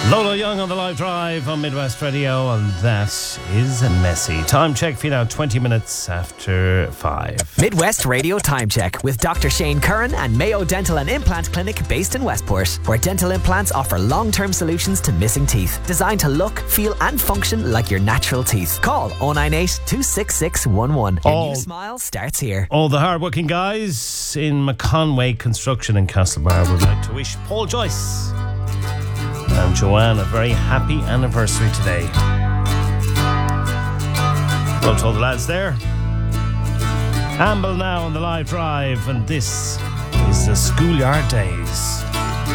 Lola Young on the live drive on Midwest Radio, and that is messy. Time check for you now, 20 minutes after 5. Midwest Radio Time Check with Dr. Shane Curran and Mayo Dental and Implant Clinic based in Westport, where dental implants offer long-term solutions to missing teeth, designed to look, feel and function like your natural teeth. Call 098 266 11. Your new smile starts here. All the hard-working guys in McConway Construction in Castlebar would like to wish Paul Joyce and Joanne a very happy anniversary today. Well, to all the lads there. Amble now on the live drive, and this is the Schoolyard Days.